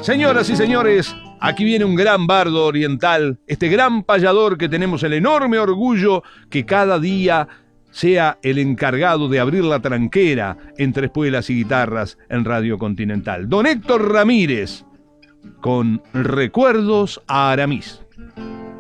Señoras y señores, aquí viene un gran bardo oriental, este gran payador que tenemos el enorme orgullo que cada día sea el encargado de abrir la tranquera entre espuelas y guitarras en Radio Continental. Don Héctor Ramírez, con Recuerdos a Aramis.